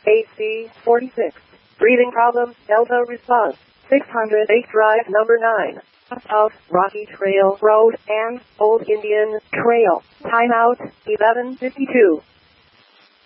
AC 46. Breathing problems, Delta response. 608 Drive number 9. South Rocky Trail Road and Old Indian Trail. Timeout 11:52.